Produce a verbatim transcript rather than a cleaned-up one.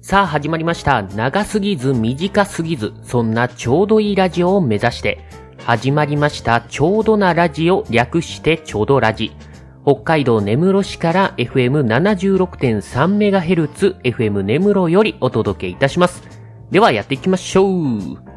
さあ始まりました。長すぎず短すぎず、そんなちょうどいいラジオを目指して、始まりましたちょうどなラジオ、略してちょうどラジ。北海道根室市から エフエムななじゅうろくてんさんメガヘルツ、エフエム 根室よりお届けいたします。ではやっていきましょう。